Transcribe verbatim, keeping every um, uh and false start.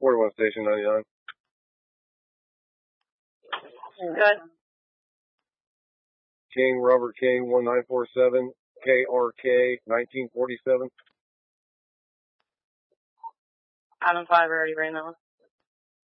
forty-one Station ninety-nine. Good. King, Robert King, one nine four seven, K R K, nineteen forty-seven. Item five already ran that one.